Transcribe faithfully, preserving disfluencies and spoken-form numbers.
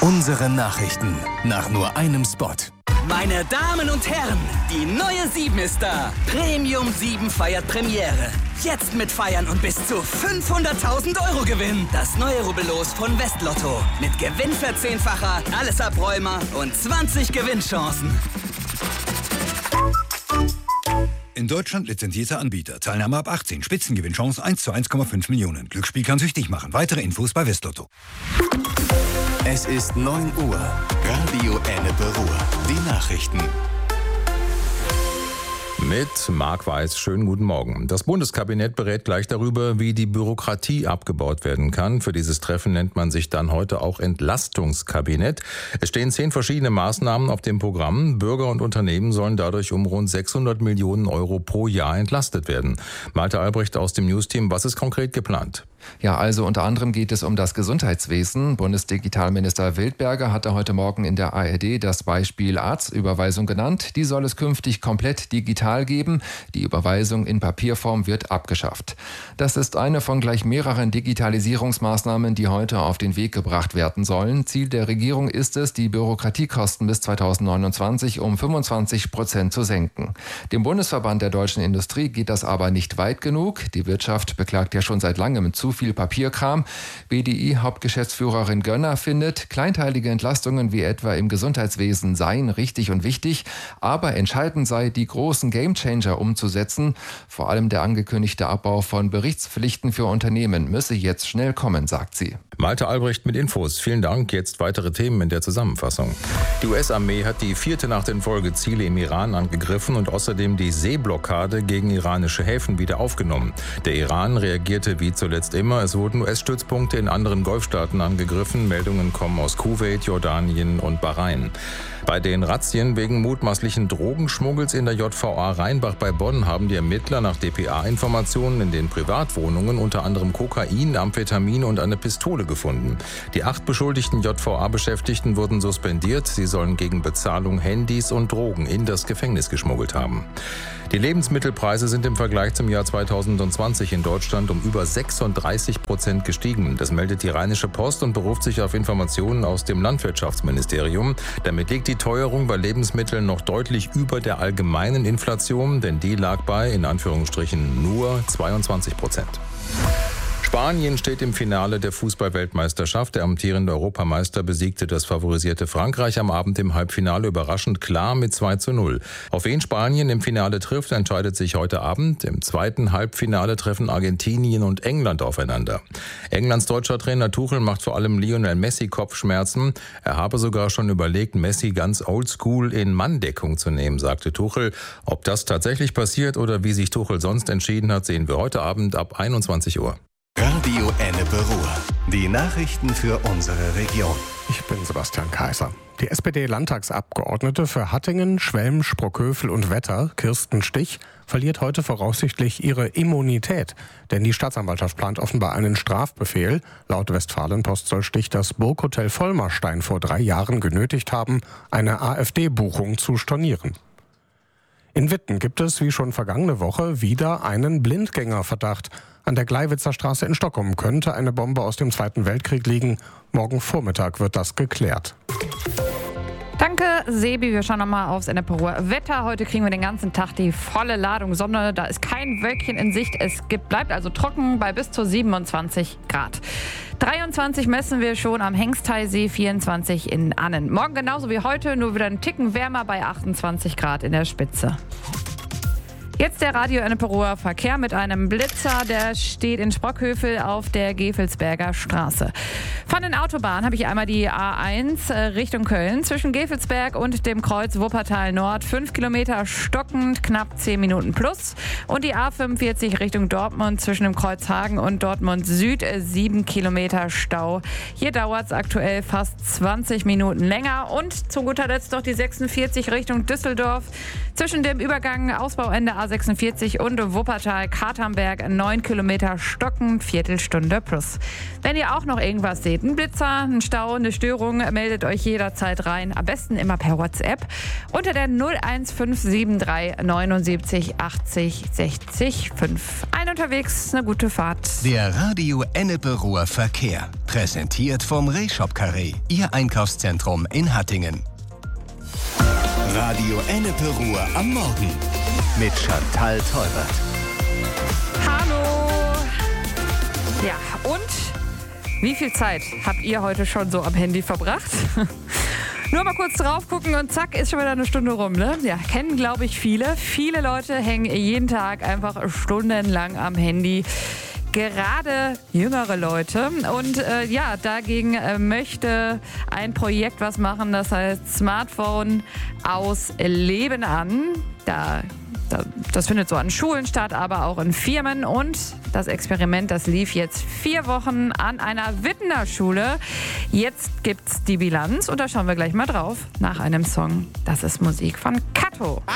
Unsere Nachrichten nach nur einem Spot. Meine Damen und Herren, die neue sieben ist da. Premium sieben feiert Premiere. Jetzt mit Feiern und bis zu fünfhunderttausend Euro Gewinn. Das neue Rubbellos von Westlotto. Mit Gewinnverzehnfacher, alles Abräumer und zwanzig Gewinnchancen. In Deutschland lizenzierter Anbieter. Teilnahme ab achtzehn. Spitzengewinnchance eins zu eins Komma fünf Millionen. Glücksspiel kann süchtig machen. Weitere Infos bei Westlotto. Es ist neun Uhr. Radio Ennepe Ruhr. Die Nachrichten. Mit Marc Weiß, schönen guten Morgen. Das Bundeskabinett berät gleich darüber, wie die Bürokratie abgebaut werden kann. Für dieses Treffen nennt man sich dann heute auch Entlastungskabinett. Es stehen zehn verschiedene Maßnahmen auf dem Programm. Bürger und Unternehmen sollen dadurch um rund sechshundert Millionen Euro pro Jahr entlastet werden. Malte Albrecht aus dem Newsteam, was ist konkret geplant? Ja, also unter anderem geht es um das Gesundheitswesen. Bundesdigitalminister Wildberger hatte heute Morgen in der A R D das Beispiel Arztüberweisung genannt. Die soll es künftig komplett digital geben. Die Überweisung in Papierform wird abgeschafft. Das ist eine von gleich mehreren Digitalisierungsmaßnahmen, die heute auf den Weg gebracht werden sollen. Ziel der Regierung ist es, die Bürokratiekosten bis zweitausendneunundzwanzig um fünfundzwanzig Prozent zu senken. Dem Bundesverband der deutschen Industrie geht das aber nicht weit genug. Die Wirtschaft beklagt ja schon seit langem zu viel Papierkram. B D I-Hauptgeschäftsführerin Gönner findet, kleinteilige Entlastungen wie etwa im Gesundheitswesen seien richtig und wichtig, aber entscheidend sei, die großen Gamechanger umzusetzen. Vor allem der angekündigte Abbau von Berichtspflichten für Unternehmen müsse jetzt schnell kommen, sagt sie. Malte Albrecht mit Infos. Vielen Dank. Jetzt weitere Themen in der Zusammenfassung. Die U S-Armee hat die vierte Nacht in Folge Ziele im Iran angegriffen und außerdem die Seeblockade gegen iranische Häfen wieder aufgenommen. Der Iran reagierte wie zuletzt immer. Es wurden U S-Stützpunkte in anderen Golfstaaten angegriffen. Meldungen kommen aus Kuwait, Jordanien und Bahrain. Bei den Razzien wegen mutmaßlichen Drogenschmuggels in der J V A Rheinbach bei Bonn haben die Ermittler nach D P A-Informationen in den Privatwohnungen unter anderem Kokain, Amphetamin und eine Pistole gefunden. Die acht beschuldigten J V A-Beschäftigten wurden suspendiert. Sie sollen gegen Bezahlung Handys und Drogen in das Gefängnis geschmuggelt haben. Die Lebensmittelpreise sind im Vergleich zum Jahr zweitausendzwanzig in Deutschland um über sechsunddreißig Prozent gestiegen. Das meldet die Rheinische Post und beruft sich auf Informationen aus dem Landwirtschaftsministerium. Damit liegt die Teuerung bei Lebensmitteln noch deutlich über der allgemeinen Inflation, denn die lag bei, in Anführungsstrichen, nur zweiundzwanzig Prozent. Spanien steht im Finale der Fußball-Weltmeisterschaft. Der amtierende Europameister besiegte das favorisierte Frankreich am Abend im Halbfinale überraschend klar mit zwei zu null. Auf wen Spanien im Finale trifft, entscheidet sich heute Abend. Im zweiten Halbfinale treffen Argentinien und England aufeinander. Englands deutscher Trainer Tuchel macht vor allem Lionel Messi Kopfschmerzen. Er habe sogar schon überlegt, Messi ganz oldschool in Manndeckung zu nehmen, sagte Tuchel. Ob das tatsächlich passiert oder wie sich Tuchel sonst entschieden hat, sehen wir heute Abend ab einundzwanzig Uhr. Radio Ennepe Ruhr. Die Nachrichten für unsere Region. Ich bin Sebastian Kaiser. Die S P D-Landtagsabgeordnete für Hattingen, Schwelm, Sprockhövel und Wetter, Kirsten Stich, verliert heute voraussichtlich ihre Immunität. Denn die Staatsanwaltschaft plant offenbar einen Strafbefehl. Laut Westfalenpost soll Stich das Burghotel Vollmarstein vor drei Jahren genötigt haben, eine AfD-Buchung zu stornieren. In Witten gibt es, wie schon vergangene Woche, wieder einen Blindgängerverdacht. An der Gleiwitzer Straße in Stockholm könnte eine Bombe aus dem Zweiten Weltkrieg liegen. Morgen Vormittag wird das geklärt. Danke, Sebi. Wir schauen nochmal aufs Ennepe Ruhr Wetter. Heute kriegen wir den ganzen Tag die volle Ladung Sonne. Da ist kein Wölkchen in Sicht. Es gibt, bleibt also trocken bei bis zu siebenundzwanzig Grad. dreiundzwanzig messen wir schon am Hengsteisee, vierundzwanzig in Annen. Morgen genauso wie heute, nur wieder einen Ticken wärmer bei achtundzwanzig Grad in der Spitze. Jetzt der Radio Ennepe Ruhr Verkehr mit einem Blitzer, der steht in Sprockhövel auf der Gevelsberger Straße. Von den Autobahnen habe ich einmal die A eins Richtung Köln zwischen Gevelsberg und dem Kreuz Wuppertal Nord. fünf Kilometer stockend, knapp zehn Minuten plus. Und die A fünfundvierzig Richtung Dortmund zwischen dem Kreuz Hagen und Dortmund Süd, sieben Kilometer Stau. Hier dauert es aktuell fast zwanzig Minuten länger. Und zu guter Letzt noch die sechsundvierzig Richtung Düsseldorf zwischen dem Übergang Ausbauende A sechsundvierzig und Wuppertal, Katernberg, neun Kilometer Stocken, Viertelstunde plus. Wenn ihr auch noch irgendwas seht, ein Blitzer, ein Stau, eine Störung, meldet euch jederzeit rein. Am besten immer per WhatsApp unter der null eins fünf sieben drei neunundsiebzig achtzig sechzig fünf. Ein unterwegs, eine gute Fahrt. Der Radio Ennepe-Ruhr Verkehr. Präsentiert vom Rehshop Carré, Ihr Einkaufszentrum in Hattingen. Radio Ennepe-Ruhr am Morgen mit Chantal Teubert. Hallo. Ja, und wie viel Zeit habt ihr heute schon so am Handy verbracht? Nur mal kurz drauf gucken und zack, ist schon wieder eine Stunde rum, ne? Ja, kennen, glaube ich, viele. Viele Leute hängen jeden Tag einfach stundenlang am Handy. Gerade jüngere Leute. Und äh, ja, dagegen äh, möchte ein Projekt was machen, das heißt Smartphone aus Leben an. Da, da, das findet so an Schulen statt, aber auch in Firmen. Und das Experiment, das lief jetzt vier Wochen an einer Wittener Schule. Jetzt gibt's die Bilanz und da schauen wir gleich mal drauf nach einem Song. Das ist Musik von Katto.